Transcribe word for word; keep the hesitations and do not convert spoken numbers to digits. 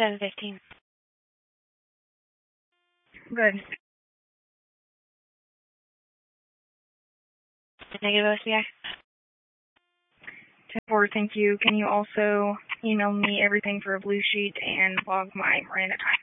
seven fifteen. Good. Negative O C I. ten four, thank you. Can you also email me everything for a blue sheet and log my Miranda time?